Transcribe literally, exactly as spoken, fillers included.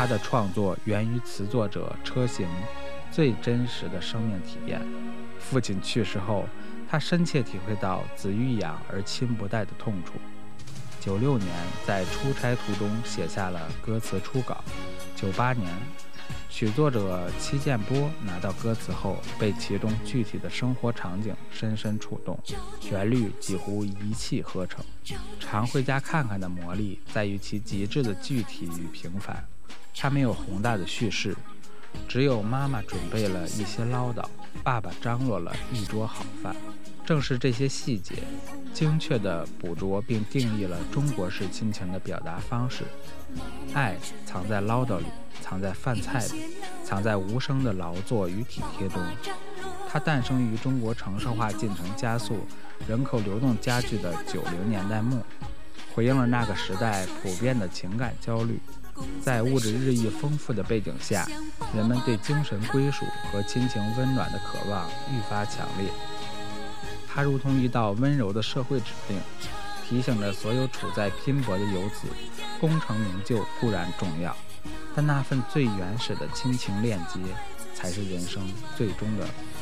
他的创作源于词作者车行最真实的生命体验。父亲去世后，他深切体会到子欲养而亲不待的痛楚。九六年在出差途中写下了歌词初稿。九八年曲作者戚建波拿到歌词后，被其中具体的生活场景深深触动，旋律几乎一气呵成。常回家看看的魔力在于其极致的具体与平凡，它没有宏大的叙事，只有妈妈准备了一些唠叨，爸爸张罗了一桌好饭。正是这些细节精确地捕捉并定义了中国式亲情的表达方式。爱藏在唠叨里，藏在饭菜里，藏在无声的劳作与体贴中。它诞生于中国城市化进程加速、人口流动加剧的九零年代末，回应了那个时代普遍的情感焦虑。在物质日益丰富的背景下，人们对精神归属和亲情温暖的渴望愈发强烈。它如同一道温柔的社会指令，提醒着所有处在拼搏的游子，功成名就固然重要，但那份最原始的亲情链接才是人生最终的